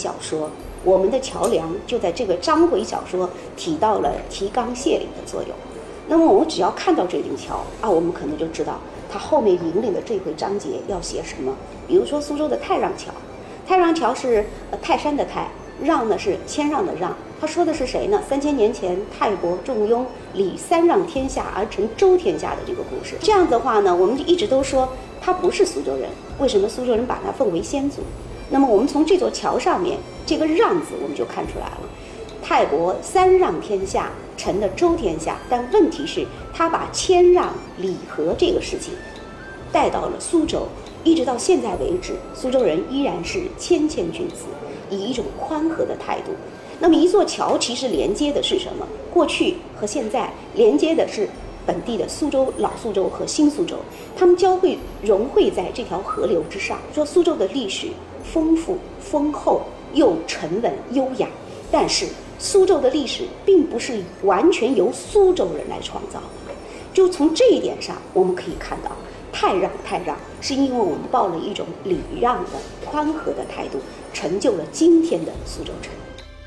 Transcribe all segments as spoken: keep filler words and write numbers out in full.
小说，我们的桥梁就在这个章回小说起到了提纲挈领的作用。那么我们只要看到这顶桥啊，我们可能就知道它后面引领的这回章节要写什么。比如说苏州的太让桥，太让桥是呃泰山的泰，让呢是谦让的让。他说的是谁呢？三千年前泰伯仲雍礼三让天下而成周天下的这个故事。这样的话呢，我们就一直都说他不是苏州人，为什么苏州人把他奉为先祖？那么我们从这座桥上面这个让字我们就看出来了，泰伯三让天下成了周天下，但问题是他把谦让礼和这个事情带到了苏州，一直到现在为止，苏州人依然是谦谦君子，以一种宽和的态度。那么一座桥其实连接的是什么？过去和现在连接的是本地的苏州、老苏州和新苏州，他们交汇融汇在这条河流之上。说苏州的历史丰富丰厚又沉稳优雅，但是苏州的历史并不是完全由苏州人来创造的。就从这一点上我们可以看到，太让太让是因为我们抱了一种礼让的宽和的态度，成就了今天的苏州城。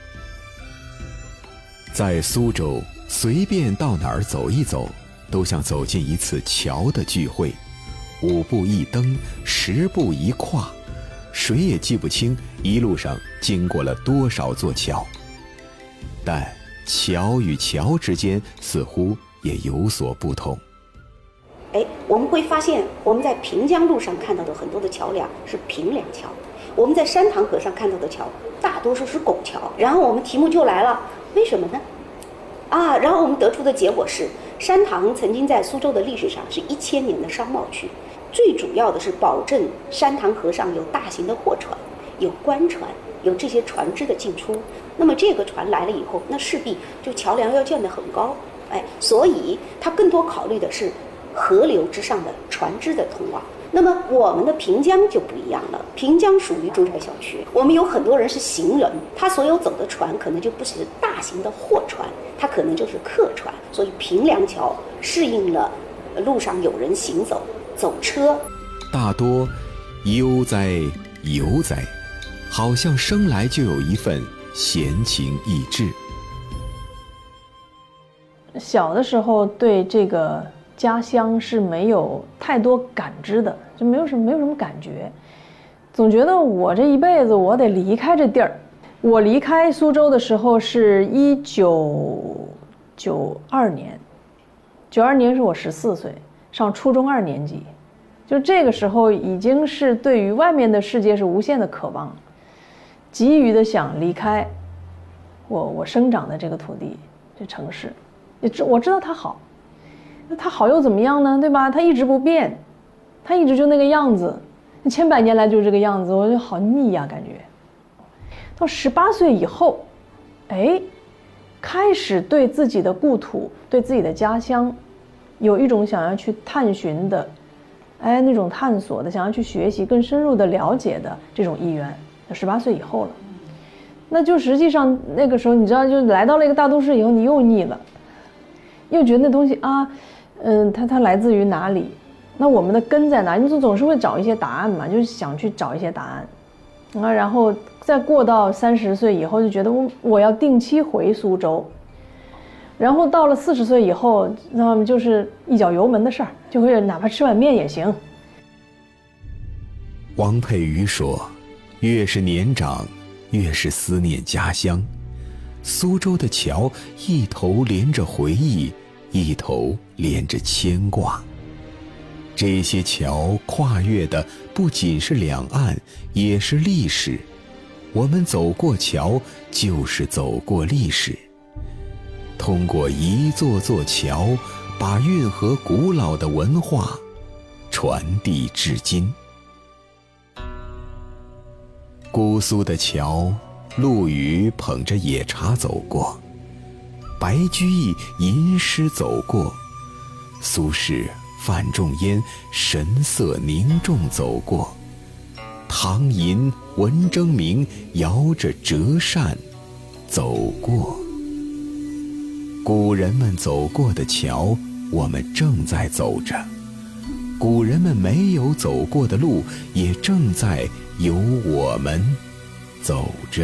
在苏州随便到哪儿走一走，都像走进一次桥的聚会，五步一登，十步一跨，谁也记不清一路上经过了多少座桥，但桥与桥之间似乎也有所不同。 哎，我们会发现我们在平江路上看到的很多的桥梁是平梁桥，我们在山塘河上看到的桥大多数是拱桥。然后我们题目就来了，为什么呢？啊，然后我们得出的结果是，山塘曾经在苏州的历史上是一千年的商贸区，最主要的是保证山塘河上有大型的货船，有官船，有这些船只的进出。那么这个船来了以后，那势必就桥梁要建得很高，哎，所以它更多考虑的是河流之上的船只的通往。那么我们的平江就不一样了，平江属于住宅小区，我们有很多人是行人，他所有走的船可能就不是大型的货船，它可能就是客船，所以平梁桥适应了路上有人行走走车。 大多悠哉游哉，好像生来就有一份闲情逸致。 小的时候对这个家乡是没有太多感知的，就没有什么没有什么感觉，总觉得我这一辈子我得离开这地儿。我离开苏州的时候是一九九二年，九二年是我十四岁，上初中二年级，就这个时候已经是对于外面的世界是无限的渴望，急于的想离开我我生长的这个土地这城市。也知我知道它好，那它好又怎么样呢？对吧？它一直不变，它一直就那个样子，千百年来就是这个样子，我就好腻呀、啊，感觉。到十八岁以后，哎，开始对自己的故土、对自己的家乡，有一种想要去探寻的，哎，那种探索的，想要去学习、更深入的了解的这种意愿。十八岁以后了，那就实际上那个时候，你知道，就来到了一个大都市以后，你又腻了。又觉得那东西啊，嗯，它它来自于哪里？那我们的根在哪？你总总是会找一些答案嘛，就是想去找一些答案啊。然后再过到三十岁以后，就觉得我我要定期回苏州。然后到了四十岁以后，那么就是一脚油门的事儿，就会哪怕吃碗面也行。 王佩瑜说，越是年长，越是思念家乡。苏州的桥一头连着回忆，一头连着牵挂。这些桥跨越的不仅是两岸，也是历史。我们走过桥，就是走过历史。通过一座座桥，把运河古老的文化传递至今。姑苏的桥，陆羽捧着野茶走过，白居易吟诗走过，苏轼、范仲淹神色凝重走过，唐寅、文征明摇着折扇走过。古人们走过的桥，我们正在走着；古人们没有走过的路，也正在由我们走着。